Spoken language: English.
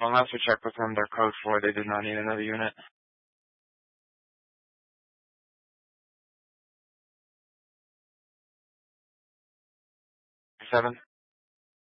Unless we check with them, their code 4, they did not need another unit. 7.